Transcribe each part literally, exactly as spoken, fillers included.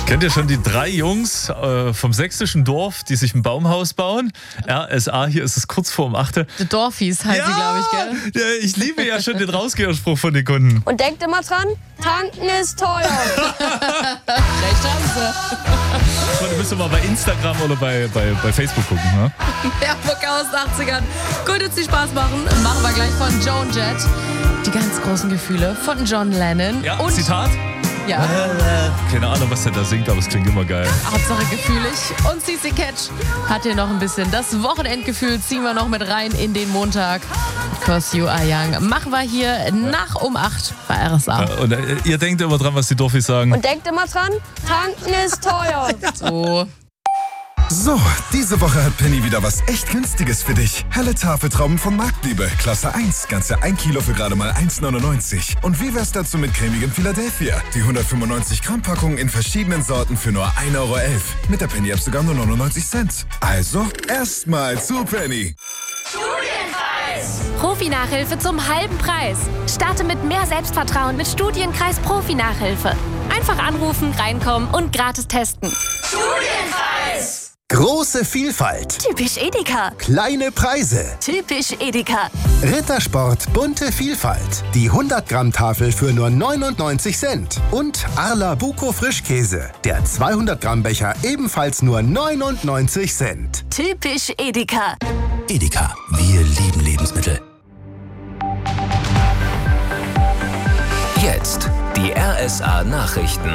Kennt ihr schon die drei Jungs äh, vom sächsischen Dorf, die sich ein Baumhaus bauen? R S A, hier ist es kurz vor um acht. Die Dorfies heißt ja, sie, glaube ich, gell? Ja, ich liebe ja schon den Rausgeherspruch von den Kunden. Und denkt immer dran, tanken ist teuer. Recht haben sie. Du müsst mal bei Instagram oder bei, bei, bei Facebook gucken. Ne? Werbung aus den achtzigern. Gut, jetzt viel Spaß machen. Machen wir gleich von Joan Jett. Die ganz großen Gefühle von John Lennon. Ja, und Zitat? Ja. Keine Ahnung, was der da singt, aber es klingt immer geil. Hauptsache gefühlig. Und C C Catch hat hier noch ein bisschen das Wochenendgefühl. Ziehen wir noch mit rein in den Montag. Cause you are young. Machen wir hier nach um acht bei R S A. Und äh, ihr denkt immer dran, was die Dorfis sagen. Und denkt immer dran, tanken ist teuer. So. So, diese Woche hat Penny wieder was echt Günstiges für dich. Helle Tafeltrauben von Marktliebe, Klasse eins, ganze ein Kilo für gerade mal eins neunundneunzig. Und wie wär's dazu mit cremigem Philadelphia? Die hundertfünfundneunzig Gramm Packung in verschiedenen Sorten für nur ein Euro elf. Mit der Penny-App sogar nur neunundneunzig Cent. Also, erstmal zu Penny. Studienkreis. Profi-Nachhilfe zum halben Preis. Starte mit mehr Selbstvertrauen mit Studienkreis Profi-Nachhilfe. Einfach anrufen, reinkommen und gratis testen. Studienkreis. Große Vielfalt. Typisch Edeka. Kleine Preise. Typisch Edeka. Rittersport bunte Vielfalt. Die hundert Gramm Tafel für nur neunundneunzig Cent. Und Arla Buko Frischkäse. Der zweihundert Gramm Becher ebenfalls nur neunundneunzig Cent. Typisch Edeka. Edeka, wir lieben Lebensmittel. Jetzt die R S A-Nachrichten.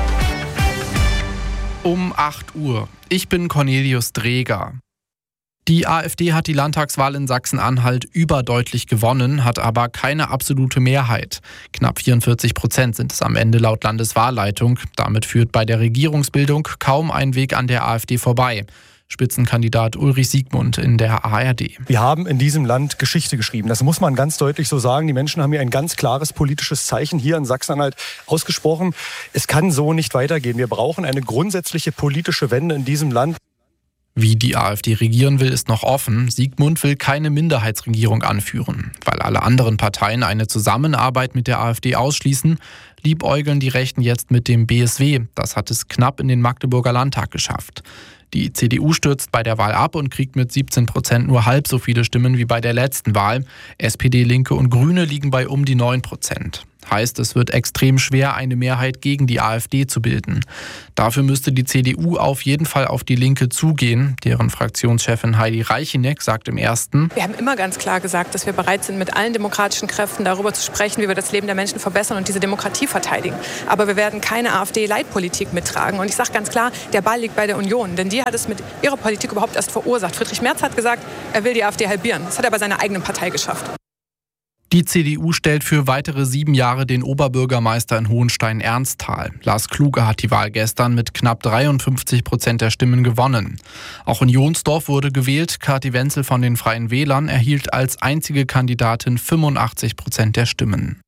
Um acht Uhr. Ich bin Cornelius Dreger. Die AfD hat die Landtagswahl in Sachsen-Anhalt überdeutlich gewonnen, hat aber keine absolute Mehrheit. Knapp vierundvierzig Prozent sind es am Ende laut Landeswahlleitung. Damit führt bei der Regierungsbildung kaum ein Weg an der AfD vorbei. Spitzenkandidat Ulrich Siegmund in der A R D. Wir haben in diesem Land Geschichte geschrieben. Das muss man ganz deutlich so sagen. Die Menschen haben hier ein ganz klares politisches Zeichen hier in Sachsen-Anhalt ausgesprochen. Es kann so nicht weitergehen. Wir brauchen eine grundsätzliche politische Wende in diesem Land. Wie die AfD regieren will, ist noch offen. Siegmund will keine Minderheitsregierung anführen. Weil alle anderen Parteien eine Zusammenarbeit mit der AfD ausschließen, liebäugeln die Rechten jetzt mit dem B S W. Das hat es knapp in den Magdeburger Landtag geschafft. Die C D U stürzt bei der Wahl ab und kriegt mit siebzehn Prozent nur halb so viele Stimmen wie bei der letzten Wahl. S P D, Linke und Grüne liegen bei um die neun Prozent. Heißt, es wird extrem schwer, eine Mehrheit gegen die AfD zu bilden. Dafür müsste die C D U auf jeden Fall auf die Linke zugehen. Deren Fraktionschefin Heidi Reicheneck sagt im Ersten: Wir haben immer ganz klar gesagt, dass wir bereit sind, mit allen demokratischen Kräften darüber zu sprechen, wie wir das Leben der Menschen verbessern und diese Demokratie verteidigen. Aber wir werden keine AfD-Leitpolitik mittragen. Und ich sage ganz klar, der Ball liegt bei der Union. Denn die hat es mit ihrer Politik überhaupt erst verursacht. Friedrich Merz hat gesagt, er will die AfD halbieren. Das hat er bei seiner eigenen Partei geschafft. Die C D U stellt für weitere sieben Jahre den Oberbürgermeister in Hohenstein-Ernsthal. Lars Kluge hat die Wahl gestern mit knapp dreiundfünfzig Prozent der Stimmen gewonnen. Auch in Jonsdorf wurde gewählt. Kathi Wenzel von den Freien Wählern erhielt als einzige Kandidatin fünfundachtzig Prozent der Stimmen.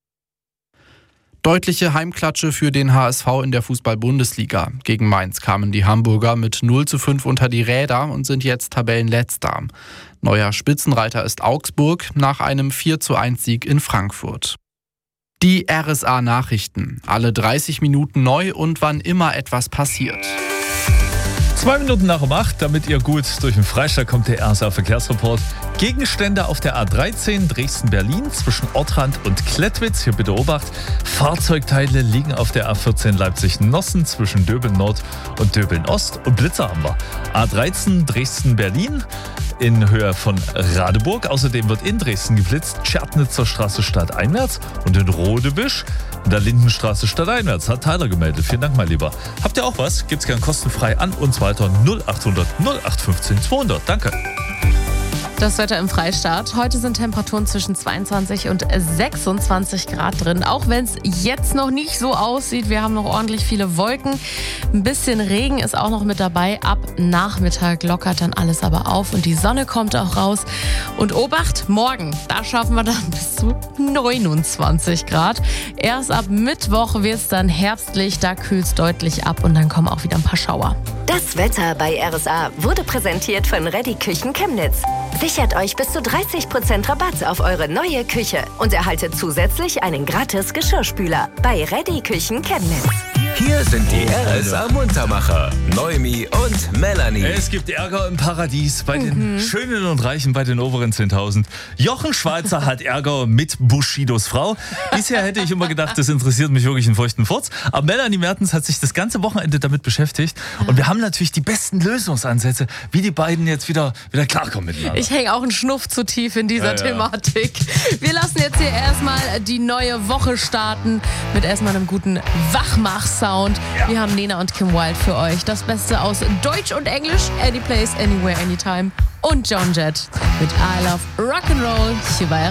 Deutliche Heimklatsche für den H S V in der Fußball-Bundesliga. Gegen Mainz kamen die Hamburger mit null zu fünf unter die Räder und sind jetzt Tabellenletzter. Neuer Spitzenreiter ist Augsburg nach einem vier zu eins Sieg in Frankfurt. Die R S A-Nachrichten. Alle dreißig Minuten neu und wann immer etwas passiert. Zwei Minuten nach um acht, damit ihr gut durch den Freistaat kommt, der R S A-Verkehrsreport. Gegenstände auf der A dreizehn Dresden-Berlin zwischen Ortrand und Klettwitz. Hier bitte Obacht. Fahrzeugteile liegen auf der A vierzehn Leipzig-Nossen zwischen Döbeln-Nord und Döbeln-Ost. Und Blitzer haben wir. A dreizehn Dresden-Berlin in Höhe von Radeburg. Außerdem wird in Dresden geblitzt. Tschertnitzer Straße stadteinwärts und in Rodebisch in der Lindenstraße stadteinwärts. Hat Tyler gemeldet. Vielen Dank, mein Lieber. Habt ihr auch was? Gibt's gern kostenfrei an uns weiter. null achthundert null acht fünfzehn zweihundert. Danke. Das Wetter im Freistaat. Heute sind Temperaturen zwischen zweiundzwanzig und sechsundzwanzig Grad drin. Auch wenn es jetzt noch nicht so aussieht. Wir haben noch ordentlich viele Wolken. Ein bisschen Regen ist auch noch mit dabei. Ab Nachmittag lockert dann alles aber auf und die Sonne kommt auch raus. Und Obacht, morgen, da schaffen wir dann bis zu neunundzwanzig Grad. Erst ab Mittwoch wird es dann herbstlich. Da kühlt es deutlich ab und dann kommen auch wieder ein paar Schauer. Das Wetter bei R S A wurde präsentiert von Reddy Küchen Chemnitz. Sichert euch bis zu dreißig Prozent Rabatt auf eure neue Küche und erhaltet zusätzlich einen gratis Geschirrspüler bei Reddy Küchen Chemnitz. Hier sind die R S A-Muntermacher, Noemi und Melanie. Es gibt Ärger im Paradies bei den Schönen und Reichen, bei den oberen zehntausend. Jochen Schweizer hat Ärger mit Bushidos Frau. Bisher hätte ich immer gedacht, das interessiert mich wirklich einen feuchten Furz. Aber Melanie Mertens hat sich das ganze Wochenende damit beschäftigt. Und wir haben natürlich die besten Lösungsansätze, wie die beiden jetzt wieder, wieder klarkommen miteinander. Ich hänge auch einen Schnuff zu tief in dieser Ja, ja. Thematik. Wir lassen jetzt hier erstmal die neue Woche starten mit erstmal einem guten Wachmach-Sound. Ja. Wir haben Nena und Kim Wilde für euch. Das Beste aus Deutsch und Englisch, Any Place, Anywhere, Anytime. Und John Jett mit I Love Rock'n'Roll hier bei R